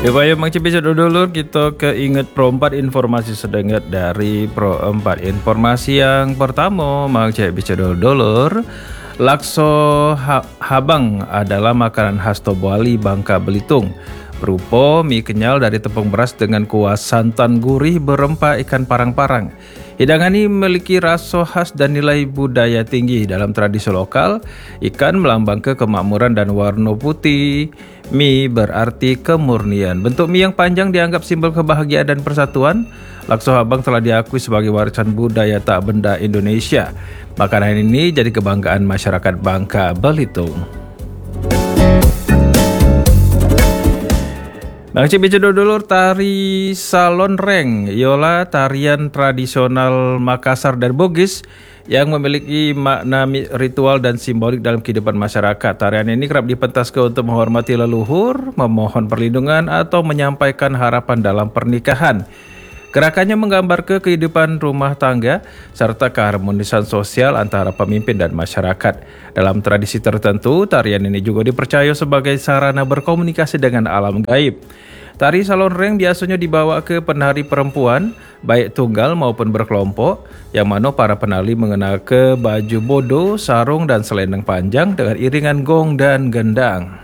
Upaya episode dulu kita keinget Pro 4 informasi sedengat dari Pro 4. Informasi yang pertama episode dulu lakso habang adalah makanan khas Tobuali, Bangka Belitung. Berupa mie kenyal dari tepung beras dengan kuah santan gurih berempah ikan parang-parang. Hidangan ini memiliki rasa khas dan nilai budaya tinggi. Dalam tradisi lokal, ikan melambangkan kemakmuran dan warna putih. Mie berarti kemurnian. Bentuk mie yang panjang dianggap simbol kebahagiaan dan persatuan. Lakso habang telah diakui sebagai warisan budaya tak benda Indonesia. Makanan ini jadi kebanggaan masyarakat Bangka Belitung. Bang Cip dulu tari Salon Reng, ialah tarian tradisional Makassar dan Bugis yang memiliki makna ritual dan simbolik dalam kehidupan masyarakat. Tarian ini kerap dipentaskan untuk menghormati leluhur, memohon perlindungan atau menyampaikan harapan dalam pernikahan. Gerakannya menggambarkan kehidupan rumah tangga serta keharmonisan sosial antara pemimpin dan masyarakat. Dalam tradisi tertentu, tarian ini juga dipercaya sebagai sarana berkomunikasi dengan alam gaib. Tari Salon Reng biasanya dibawa ke penari perempuan, baik tunggal maupun berkelompok, yang mana para penari mengenakan baju bodo, sarung dan selendang panjang dengan iringan gong dan gendang.